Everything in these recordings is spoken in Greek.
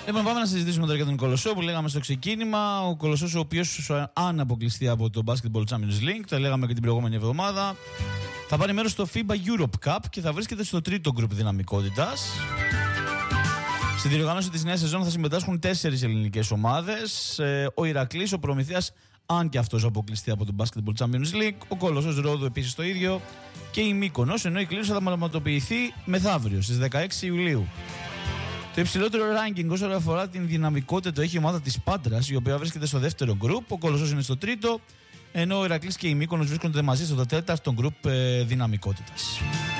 Λοιπόν, πάμε να συζητήσουμε τώρα για τον Κολοσσό που λέγαμε στο ξεκίνημα. Ο Κολοσσός, ο οποίος αν αποκλειστεί από το Basketball Champions League, το λέγαμε και την προηγούμενη εβδομάδα, θα πάρει μέρος στο FIBA Europe Cup και θα βρίσκεται στο τρίτο γκρουπ δυναμικότητας. Στην διοργάνωση της νέας σεζόν θα συμμετάσχουν 4 ελληνικές ομάδες. Ο Ηρακλής, ο Προμηθέας, αν και αυτός αποκλειστεί από το Basketball Champions League. Ο Κολοσσός Ρόδου επίσης το ίδιο. Και η Μύκονος, ενώ η κλήρωση θα πραγματοποιηθεί μεθαύριο, στις 16 Ιουλίου. Το υψηλότερο ranking όσον αφορά την δυναμικότητα το έχει η ομάδα της Πάτρας, η οποία βρίσκεται στο δεύτερο γκρουπ. Ο Κολοσσός είναι στο τρίτο, ενώ ο Ηρακλής και η Μύκονος βρίσκονται μαζί στο τέταρτο γκρουπ δυναμικότητας.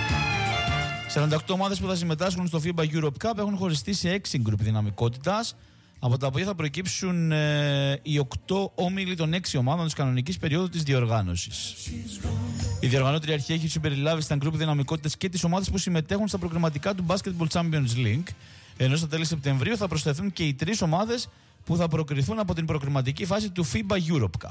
48 ομάδες που θα συμμετάσχουν στο FIBA Europe Cup έχουν χωριστεί σε 6 γκρουπ δυναμικότητας, από τα οποία θα προκύψουν οι 8 όμιλοι των 6 ομάδων της κανονικής περίοδου της διοργάνωσης. Η διοργανώτρια αρχή έχει συμπεριλάβει στα γκρουπ δυναμικότητας και τις ομάδες που συμμετέχουν στα προκριματικά του Basketball Champions League, ενώ στα τέλη Σεπτεμβρίου θα προσθεθούν και οι 3 ομάδες που θα προκριθούν από την προκριματική φάση του FIBA Europe Cup.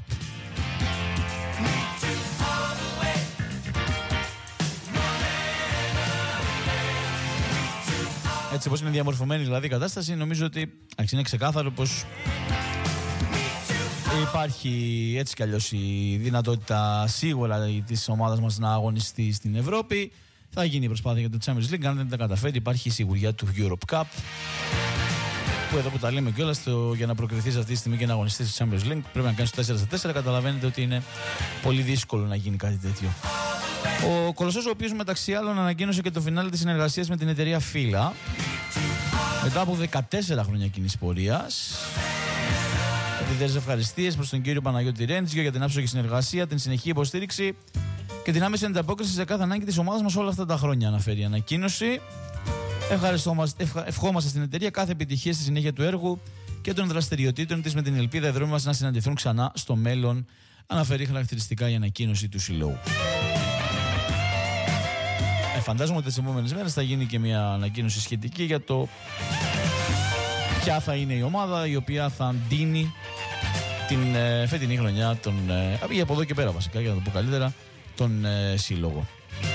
Έτσι όπως είναι διαμορφωμένη δηλαδή η κατάσταση, νομίζω ότι είναι ξεκάθαρο πως υπάρχει έτσι κι αλλιώς η δυνατότητα σίγουρα της ομάδας μας να αγωνιστεί στην Ευρώπη. Θα γίνει η προσπάθεια για το Champions League. Αν δεν τα καταφέρει, υπάρχει η σιγουριά του Europe Cup. Που εδώ που τα λέμε κιόλας, για να προκριθείς αυτή τη στιγμή και να αγωνιστείς στο Champions League, πρέπει να κάνεις το 4-4. Καταλαβαίνετε ότι είναι πολύ δύσκολο να γίνει κάτι τέτοιο. Ο Κολοσσός, ο οποίος μεταξύ άλλων ανακοίνωσε και το φινάλε της συνεργασίας με την εταιρεία Φύλλα, μετά από 14 χρόνια κοινής πορείας. Επιδέρες ευχαριστίες προς τον κύριο Παναγιώτη Ρέντζιο για την άψογη συνεργασία, την συνεχή υποστήριξη και την άμεση ανταπόκριση σε κάθε ανάγκη της ομάδας μας όλα αυτά τα χρόνια, αναφέρει η ανακοίνωση. Ευχόμαστε στην εταιρεία κάθε επιτυχία στη συνέχεια του έργου και των δραστηριοτήτων της, με την ελπίδα οι δρόμοι μας να συναντηθούν ξανά στο μέλλον, αναφέρει χαρακτηριστικά η ανακοίνωση του συλλόγου. Φαντάζομαι ότι τις επόμενες μέρες θα γίνει και μια ανακοίνωση σχετική για το ποια θα είναι η ομάδα η οποία θα ντύνει την φετινή χρονιά, ή από εδώ και πέρα βασικά, για να το πω καλύτερα, τον σύλλογο.